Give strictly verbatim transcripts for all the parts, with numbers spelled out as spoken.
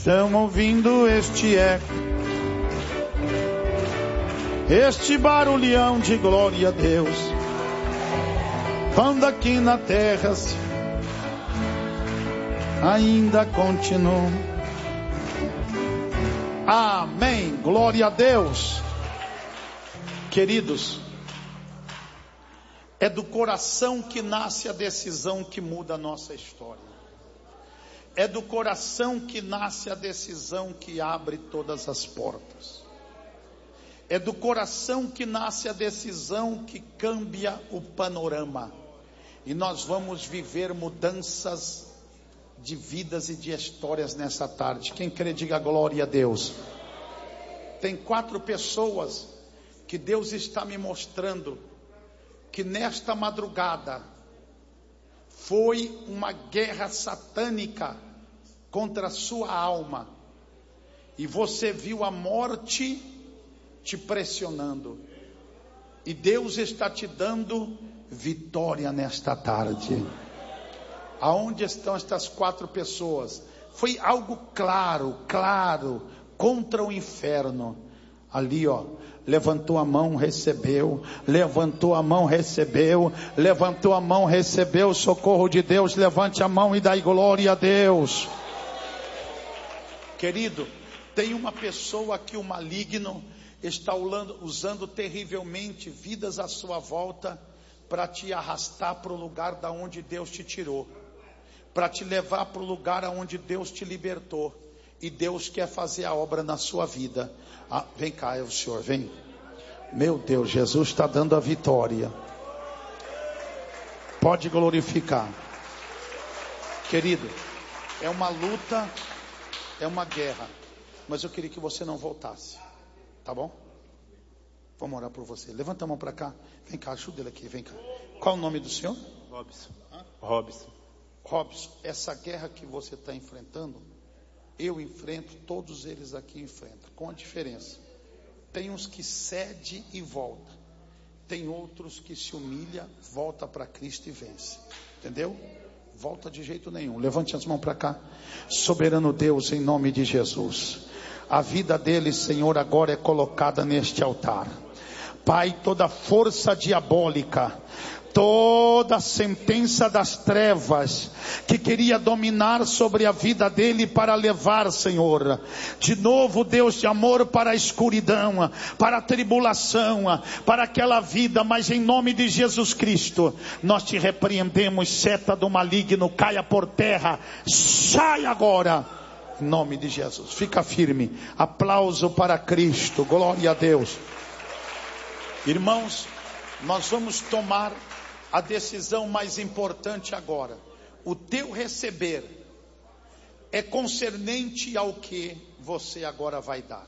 Estão ouvindo este eco, este barulhão de glória a Deus, quando aqui na terra ainda continua. Amém, glória a Deus. Queridos, é do coração que nasce a decisão que muda a nossa história. É do coração que nasce a decisão que abre todas as portas. É do coração que nasce a decisão que cambia o panorama. E nós vamos viver mudanças de vidas e de histórias nessa tarde. Quem crê, diga glória a Deus. Tem quatro pessoas que Deus está me mostrando que nesta madrugada foi uma guerra satânica contra a sua alma. E você viu a morte te pressionando. E Deus está te dando vitória nesta tarde. Aonde estão estas quatro pessoas? Foi algo claro, claro, contra o inferno. Ali, ó. Levantou a mão, recebeu. Levantou a mão, recebeu. Levantou a mão, recebeu o socorro de Deus. Levante a mão e dá glória a Deus. Querido, tem uma pessoa que o maligno está usando terrivelmente vidas à sua volta para te arrastar para o lugar da onde Deus te tirou, para te levar para o lugar aonde Deus te libertou. E Deus quer fazer a obra na sua vida. Ah, vem cá, é o Senhor, vem. Meu Deus, Jesus está dando a vitória. Pode glorificar. Querido, é uma luta, é uma guerra. Mas eu queria que você não voltasse. Tá bom? Vamos orar por você. Levanta a mão para cá. Vem cá, ajuda ele aqui, vem cá. Qual o nome do senhor? Robson. Hã? Robson. Robson, essa guerra que você está enfrentando, eu enfrento, todos eles aqui enfrentam, com a diferença. Tem uns que cede e volta. Tem outros que se humilha, volta para Cristo e vence. Entendeu? Volta de jeito nenhum. Levante as mãos para cá. Soberano Deus, em nome de Jesus. A vida deles, Senhor, agora é colocada neste altar. Pai, toda força diabólica, toda sentença das trevas que queria dominar sobre a vida dele para levar, Senhor, de novo, Deus de amor, para a escuridão, para a tribulação, para aquela vida, mas em nome de Jesus Cristo, nós te repreendemos, seta do maligno, caia por terra, sai agora, em nome de Jesus. Fica firme, aplauso para Cristo, glória a Deus. Irmãos, nós vamos tomar a decisão mais importante agora. O teu receber é concernente ao que você agora vai dar.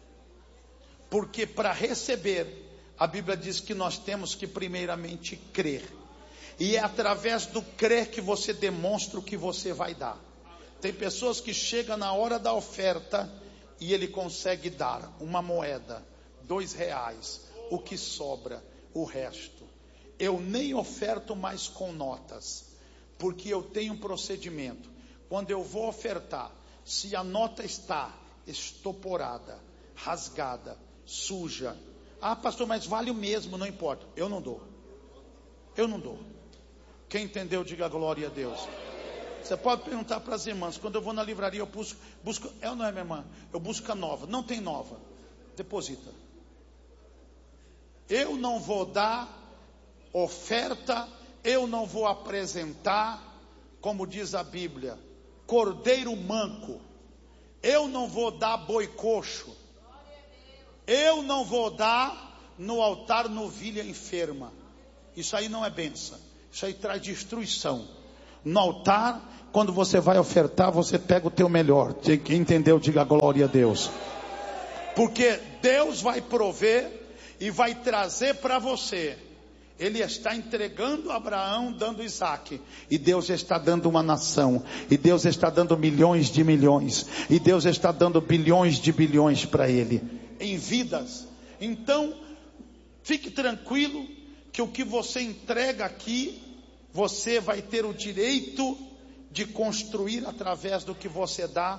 Porque para receber, a Bíblia diz que nós temos que primeiramente crer. E é através do crer que você demonstra o que você vai dar. Tem pessoas que chegam na hora da oferta e ele consegue dar uma moeda, dois reais, o que sobra, o resto. Eu nem oferto mais com notas, porque eu tenho um procedimento. Quando eu vou ofertar, se a nota está estoporada, rasgada, suja, ah pastor, mas vale o mesmo, não importa, eu não dou. Eu não dou. Quem entendeu, diga glória a Deus. Você pode perguntar para as irmãs, quando eu vou na livraria eu busco, busco é ou não é, minha irmã? Eu busco a nova, não tem nova, deposita. Eu não vou dar oferta, eu não vou apresentar, como diz a Bíblia, cordeiro manco. Eu não vou dar boi coxo. Eu não vou dar no altar novilha enferma. Isso aí não é bênção. Isso aí traz destruição. No altar, quando você vai ofertar, você pega o teu melhor. Quem entendeu, diga glória a Deus. Porque Deus vai prover e vai trazer para você. Ele está entregando Abraão, dando Isaac. E Deus está dando uma nação. E Deus está dando milhões de milhões. E Deus está dando bilhões de bilhões para ele. Em vidas. Então, fique tranquilo que o que você entrega aqui, você vai ter o direito de construir através do que você dá.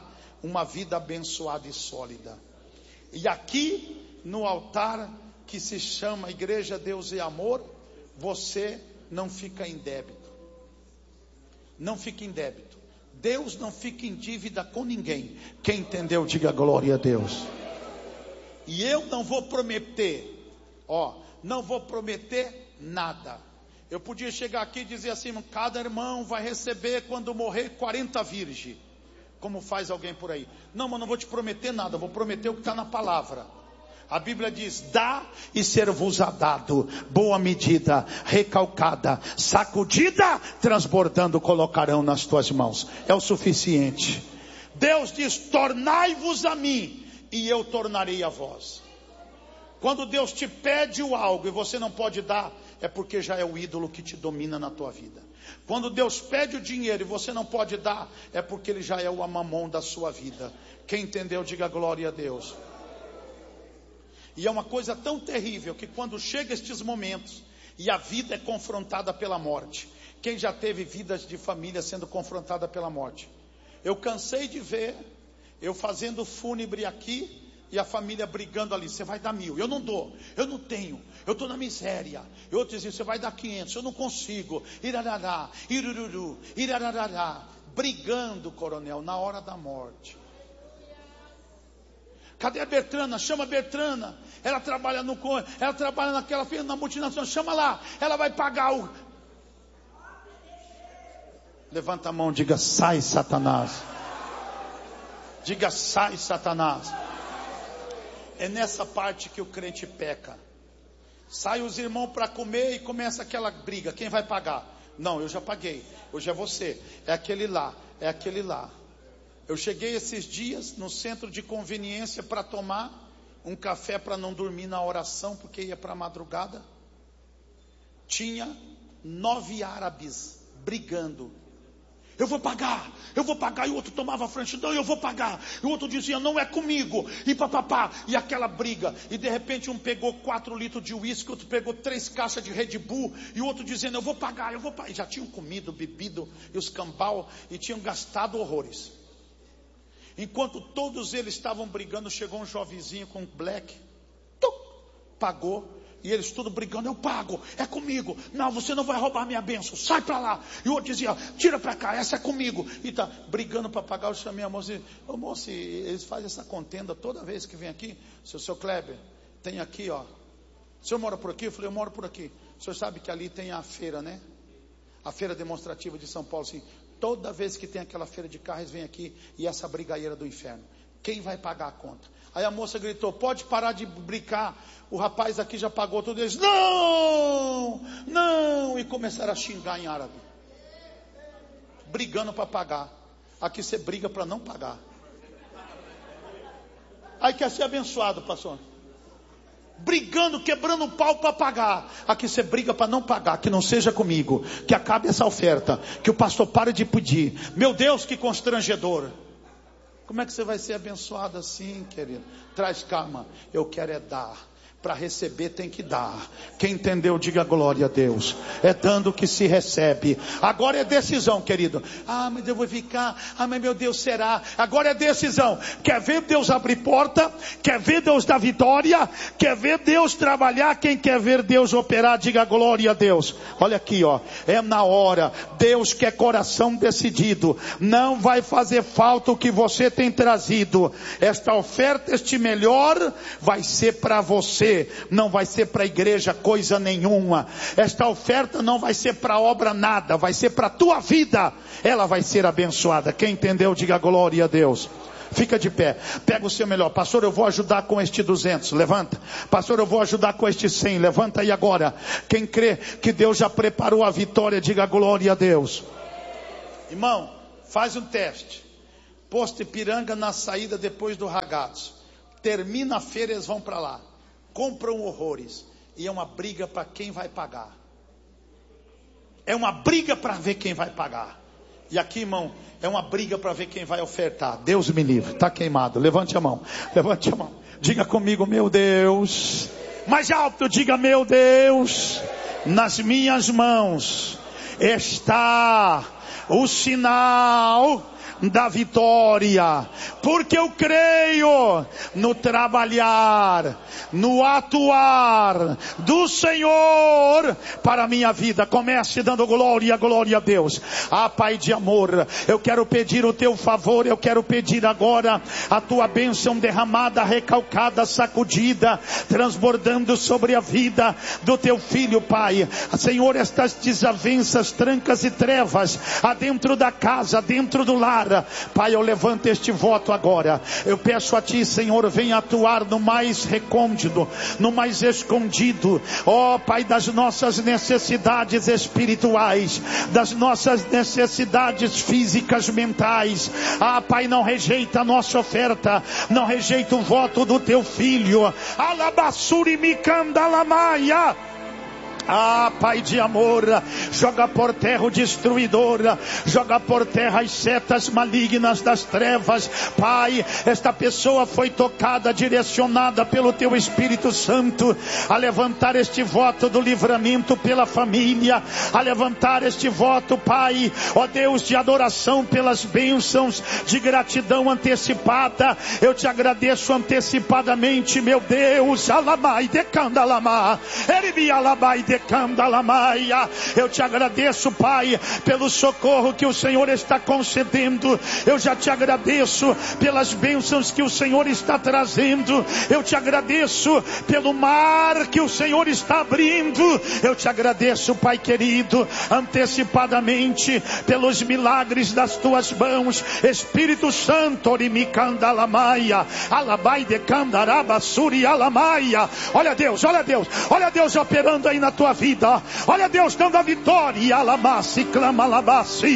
uma vida abençoada e sólida. E aqui no altar que se chama Igreja Deus e Amor, você não fica em débito. Não fica em débito. Deus não fica em dívida com ninguém. Quem entendeu, diga glória a Deus. E eu não vou prometer, ó, não vou prometer nada. Eu podia chegar aqui e dizer assim: cada irmão vai receber quando morrer quarenta virgens, como faz alguém por aí. Não, mas não vou te prometer nada, vou prometer o que está na palavra. A Bíblia diz: dá e ser-vos-á dado, boa medida, recalcada, sacudida, transbordando colocarão nas tuas mãos. É o suficiente. Deus diz: tornai-vos a mim e eu tornarei a vós. Quando Deus te pede o algo e você não pode dar, é porque já é o ídolo que te domina na tua vida. Quando Deus pede o dinheiro e você não pode dar, é porque ele já é o mamon da sua vida. Quem entendeu, diga glória a Deus. E é uma coisa tão terrível que quando chega estes momentos e a vida é confrontada pela morte. Quem já teve vidas de família sendo confrontada pela morte? Eu cansei de ver eu fazendo fúnebre aqui e a família brigando ali: você vai dar mil, eu não dou, eu não tenho, eu estou na miséria. E outros diziam: você vai dar quinhentos, eu não consigo. Irarará, irururu, irarará, brigando, coronel, na hora da morte. Cadê a Bertrana? Chama a Bertrana. Ela trabalha no, ela trabalha naquela na multinacional. Chama lá. Ela vai pagar o. Levanta a mão, diga: sai, Satanás. Diga: sai, Satanás. É nessa parte que o crente peca. Sai os irmãos para comer e começa aquela briga: quem vai pagar? Não, eu já paguei. Hoje é você. É aquele lá. É aquele lá. Eu cheguei esses dias no centro de conveniência para tomar um café para não dormir na oração, porque ia para a madrugada. Tinha nove árabes brigando. Eu vou pagar, eu vou pagar. E o outro tomava a frente: não, eu vou pagar. E o outro dizia: não é comigo. E papapá, e aquela briga. E de repente um pegou quatro litros de uísque, outro pegou três caixas de Red Bull. E o outro dizendo: eu vou pagar, eu vou pagar. E já tinham comido, bebido, e os cambal, e tinham gastado horrores. Enquanto todos eles estavam brigando, chegou um jovenzinho com black, tum, pagou. E eles tudo brigando: eu pago, é comigo. Não, você não vai roubar minha bênção, sai para lá. E o outro dizia: tira para cá, essa é comigo. E tá brigando para pagar. Eu chamei a moça e disse: ô moça, eles fazem essa contenda toda vez que vem aqui. Seu, seu Kleber, tem aqui, ó. O senhor mora por aqui? Eu falei: eu moro por aqui. O senhor sabe que ali tem a feira, né? A feira demonstrativa de São Paulo, assim. Toda vez que tem aquela feira de carros, vem aqui e essa brigadeira do inferno. Quem vai pagar a conta? Aí a moça gritou: pode parar de brincar, o rapaz aqui já pagou tudo. Eles: não, não. E começaram a xingar em árabe, brigando para pagar. Aqui você briga para não pagar. Aí quer ser abençoado, pastor, brigando, quebrando o pau para pagar. Aqui você briga para não pagar. Que não seja comigo, que acabe essa oferta, que o pastor pare de pedir. Meu Deus, que constrangedor. Como é que você vai ser abençoado assim, querido? Traz calma. Eu quero é dar. Para receber tem que dar. Quem entendeu, diga glória a Deus. É dando que se recebe. Agora é decisão, querido. Ah, mas eu vou ficar. Ah, mas meu Deus, será? Agora é decisão. Quer ver Deus abrir porta? Quer ver Deus dar vitória? Quer ver Deus trabalhar? Quem quer ver Deus operar, diga glória a Deus. Olha aqui, ó. É na hora. Deus quer coração decidido. Não vai fazer falta o que você tem trazido. Esta oferta, este melhor, vai ser para você. Não vai ser para a igreja coisa nenhuma. Esta oferta não vai ser para obra nada. Vai ser para a tua vida. Ela vai ser abençoada. Quem entendeu, diga glória a Deus. Fica de pé. Pega o seu melhor. Pastor, eu vou ajudar com este duzentos. Levanta. Pastor, eu vou ajudar com este cem. Levanta aí agora. Quem crê que Deus já preparou a vitória, diga glória a Deus. Irmão, faz um teste. Posto Ipiranga na saída depois do Ragazzo. Termina a feira, eles vão para lá. Compram horrores. E é uma briga para quem vai pagar. É uma briga para ver quem vai pagar. E aqui, irmão, é uma briga para ver quem vai ofertar. Deus me livre, está queimado. Levante a mão, levante a mão. Diga comigo: meu Deus. Mais alto, diga: meu Deus. Nas minhas mãos está o sinal da vitória, porque eu creio no trabalhar, no atuar do Senhor para a minha vida. Comece dando glória, glória a Deus. Ah, Pai de amor, eu quero pedir o teu favor, eu quero pedir agora a tua bênção derramada, recalcada, sacudida, transbordando sobre a vida do teu filho, Pai. Senhor, estas desavenças, trancas e trevas adentro da casa, dentro do lar, Pai, eu levanto este voto agora. Eu peço a ti, Senhor, venha atuar no mais recôndito, no mais escondido, ó Pai, das nossas necessidades espirituais, das nossas necessidades físicas, mentais. Ah, Pai, não rejeita a nossa oferta, não rejeita o voto do teu filho. Alabassuri mikandalamaia. Ah, Pai de amor, joga por terra o destruidor, joga por terra as setas malignas das trevas. Pai, esta pessoa foi tocada, direcionada pelo teu Espírito Santo a levantar este voto do livramento pela família, a levantar este voto, Pai, ó Deus, de adoração pelas bênçãos, de gratidão antecipada. Eu te agradeço antecipadamente, meu Deus. Alamai decandalama, eribi alabai de eu te agradeço, Pai, pelo socorro que o Senhor está concedendo. Eu já te agradeço pelas bênçãos que o Senhor está trazendo. Eu te agradeço pelo mar que o Senhor está abrindo. Eu te agradeço, Pai querido, antecipadamente pelos milagres das tuas mãos. Espírito Santo, orimicandalamaya, alabai de candarabasuri alamaia. Olha Deus, olha Deus, olha Deus operando aí na tua vida. Olha Deus dando a vitória. Alamassi, clama alabassi,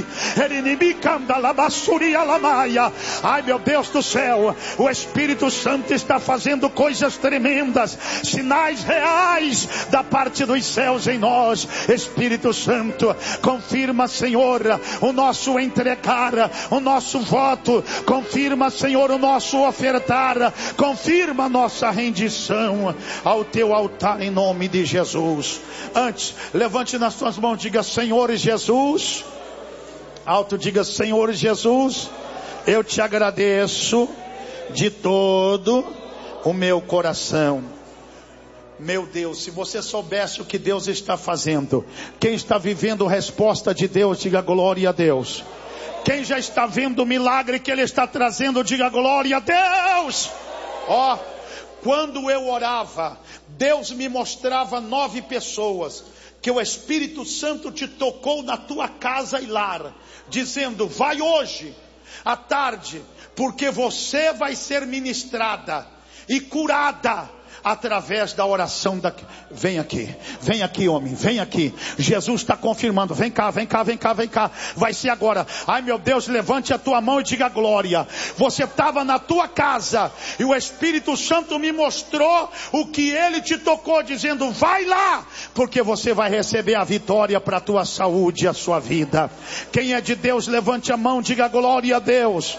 elinimicandalabassuri alamaia. Ai, meu Deus do céu, o Espírito Santo está fazendo coisas tremendas, sinais reais da parte dos céus em nós. Espírito Santo, confirma, Senhor, o nosso entregar, o nosso voto. Confirma, Senhor, o nosso ofertar. Confirma a nossa rendição ao teu altar em nome de Jesus. Antes, levante nas suas mãos, diga: Senhor Jesus. Alto, diga: Senhor Jesus, eu te agradeço de todo o meu coração. Meu Deus, se você soubesse o que Deus está fazendo, quem está vivendo resposta de Deus, diga glória a Deus. Quem já está vendo o milagre que Ele está trazendo, diga glória a Deus. Ó, oh, quando eu orava, Deus me mostrava nove pessoas que o Espírito Santo te tocou na tua casa e lar, dizendo: vai hoje à tarde, porque você vai ser ministrada e curada através da oração da... Vem aqui, vem aqui, homem, vem aqui. Jesus está confirmando. Vem cá, vem cá, vem cá, vem cá. Vai ser agora. Ai, meu Deus, levante a tua mão e diga glória. Você estava na tua casa e o Espírito Santo me mostrou o que Ele te tocou, dizendo: vai lá, porque você vai receber a vitória para a tua saúde e a sua vida. Quem é de Deus, levante a mão, diga glória a Deus.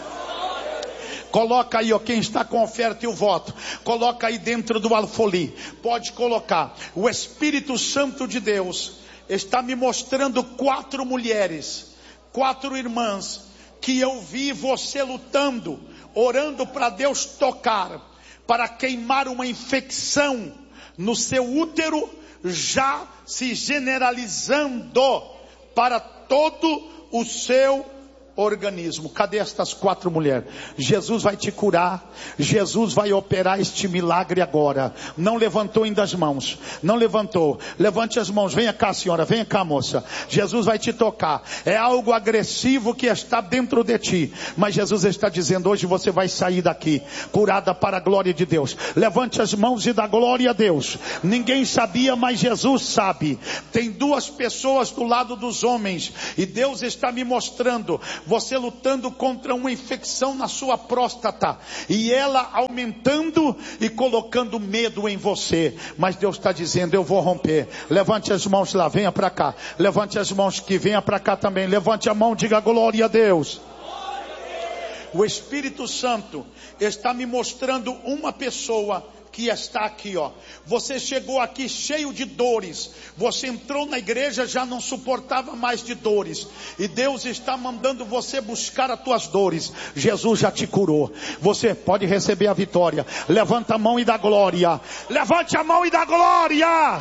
Coloca aí, ó, quem está com oferta e o voto, coloca aí dentro do alfoli. Pode colocar. O Espírito Santo de Deus está me mostrando quatro mulheres, quatro irmãs, que eu vi você lutando, orando para Deus tocar, para queimar uma infecção no seu útero, já se generalizando para todo o seu organismo. Cadê estas quatro mulheres? Jesus vai te curar. Jesus vai operar este milagre agora. Não levantou ainda as mãos. Não levantou. Levante as mãos. Venha cá, senhora. Venha cá, moça. Jesus vai te tocar. É algo agressivo que está dentro de ti. Mas Jesus está dizendo: hoje você vai sair daqui curada para a glória de Deus. Levante as mãos e dá glória a Deus. Ninguém sabia, mas Jesus sabe. Tem duas pessoas do lado dos homens. E Deus está me mostrando você lutando contra uma infecção na sua próstata, e ela aumentando e colocando medo em você. Mas Deus está dizendo: eu vou romper. Levante as mãos lá, venha para cá. Levante as mãos que venha para cá também. Levante a mão, diga glória a Deus. O Espírito Santo está me mostrando uma pessoa que está aqui, ó. Você chegou aqui cheio de dores. Você entrou na igreja, já não suportava mais de dores. E Deus está mandando você buscar as tuas dores. Jesus já te curou. Você pode receber a vitória. Levanta a mão e dá glória. Levante a mão e dá glória.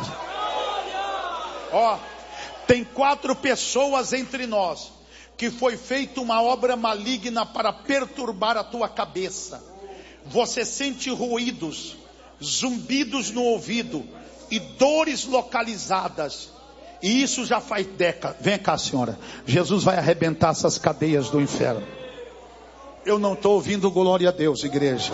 Ó, tem quatro pessoas entre nós que foi feita uma obra maligna para perturbar a tua cabeça. Você sente ruídos, zumbidos no ouvido e dores localizadas. E isso já faz décadas. Vem cá, senhora. Jesus vai arrebentar essas cadeias do inferno. Eu não estou ouvindo glória a Deus, igreja.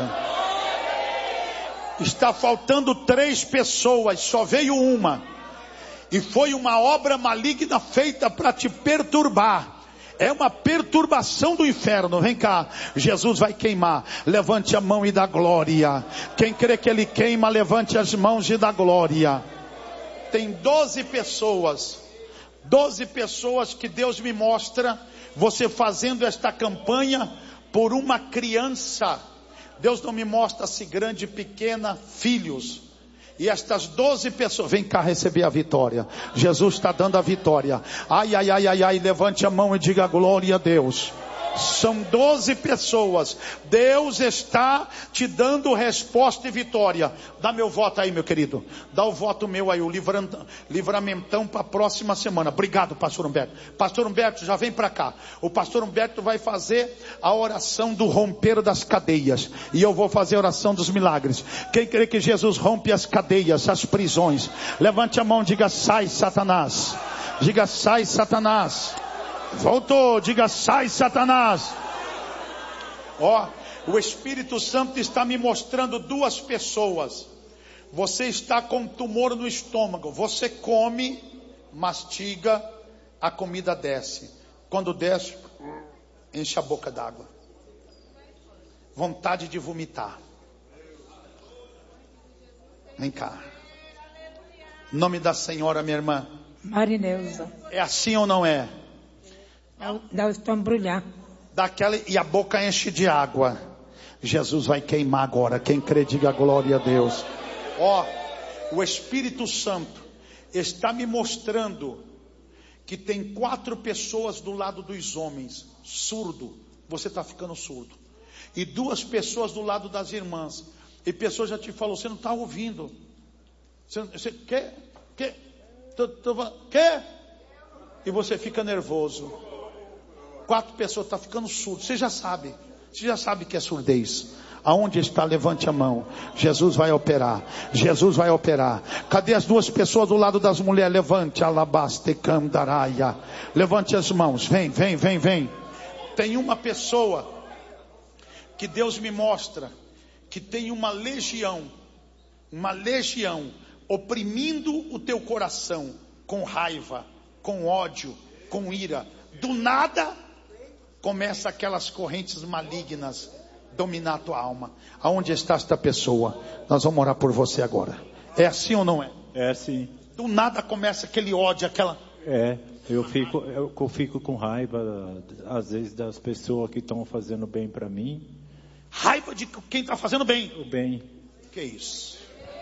Está faltando três pessoas, só veio uma. E foi uma obra maligna feita para te perturbar. É uma perturbação do inferno. Vem cá, Jesus vai queimar. Levante a mão e dá glória. Quem crê que ele queima, levante as mãos e dá glória. Tem doze pessoas. Doze pessoas que Deus me mostra. Você fazendo esta campanha por uma criança. Deus não me mostra se grande, pequena, filhos. E estas doze pessoas, vem cá receber a vitória. Jesus está dando a vitória. Ai, ai, ai, ai, ai, levante a mão e diga glória a Deus. São doze pessoas. Deus está te dando resposta e vitória. Dá meu voto aí, meu querido. Dá o voto meu aí, o livramentão para a próxima semana. Obrigado, pastor Humberto. Pastor Humberto, já vem para cá. O pastor Humberto vai fazer a oração do romper das cadeias. E eu vou fazer a oração dos milagres. Quem crê que Jesus rompe as cadeias, as prisões, levante a mão e diga: sai, Satanás. Diga: sai, Satanás. Voltou, diga: sai, Satanás. Ó, o Espírito Santo está me mostrando duas pessoas. Você está com tumor no estômago. Você come, mastiga, a comida desce. Quando desce, enche a boca d'água. Vontade de vomitar. Vem cá. Nome da senhora, minha irmã. Marineuza. É assim ou não é? Dá o estômago embrulhar. Daquela, e a boca enche de água. Jesus vai queimar agora. Quem crê, diga glória a Deus. Ó, o Espírito Santo está me mostrando que tem quatro pessoas do lado dos homens. Surdo. Você está ficando surdo. E duas pessoas do lado das irmãs. E pessoa já te falou: você não está ouvindo. Você, você quer? Quer? Quer? E você fica nervoso. Quatro pessoas estão ficando surdo. Você já sabe. Você já sabe que é surdez. Aonde está? Levante a mão. Jesus vai operar. Jesus vai operar. Cadê as duas pessoas do lado das mulheres? Levante. Alabaste candaraia. Levante as mãos. Vem, vem, vem, vem. Tem uma pessoa que Deus me mostra que tem uma legião. Uma legião oprimindo o teu coração com raiva, com ódio, com ira. Do nada começa aquelas correntes malignas dominar a tua alma. Aonde está esta pessoa? Nós vamos orar por você agora. É assim ou não é? É assim. Do nada começa aquele ódio, aquela... É, eu fico, eu fico com raiva, às vezes, das pessoas que estão fazendo bem para mim. Raiva de quem está fazendo bem? O bem. Que isso?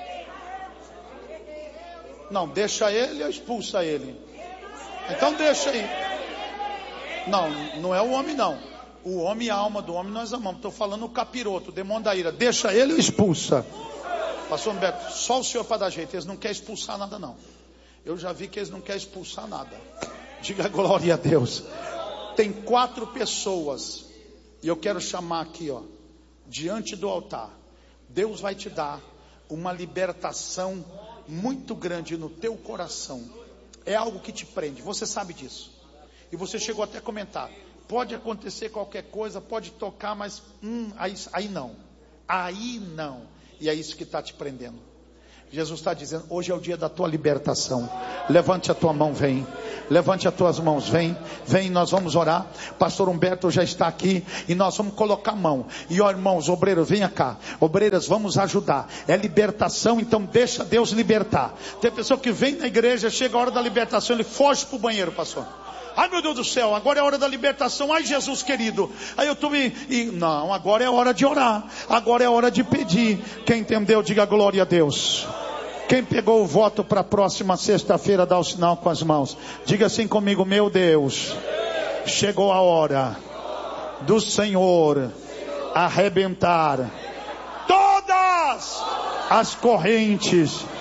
Não, deixa ele ou expulsa ele? Então deixa aí. Não, não é o homem não. O homem e a alma do homem nós amamos. Estou falando o capiroto, o demônio da ira. Deixa ele ou expulsa? Pastor Humberto, só o senhor para dar jeito. Eles não querem expulsar nada não. Eu já vi que eles não querem expulsar nada. Diga glória a Deus. Tem quatro pessoas. E eu quero chamar aqui, ó. Diante do altar. Deus vai te dar uma libertação muito grande no teu coração. É algo que te prende. Você sabe disso. E você chegou até a comentar. Pode acontecer qualquer coisa, pode tocar, mas hum, aí, aí não. Aí não. E é isso que está te prendendo. Jesus está dizendo: hoje é o dia da tua libertação. Levante a tua mão, vem. Levante as tuas mãos, vem. Vem, nós vamos orar. Pastor Humberto já está aqui. E nós vamos colocar a mão. E ó, irmãos, obreiros, venha cá. Obreiras, vamos ajudar. É libertação, então deixa Deus libertar. Tem pessoa que vem na igreja, chega a hora da libertação, ele foge para o banheiro, pastor. Ai meu Deus do céu, agora é hora da libertação. Ai Jesus querido, aí eu tô me... E, não, agora é hora de orar. Agora é hora de pedir. Quem entendeu, diga glória a Deus. Quem pegou o voto para a próxima sexta-feira, dá o sinal com as mãos. Diga assim comigo: meu Deus, chegou a hora do Senhor arrebentar todas as correntes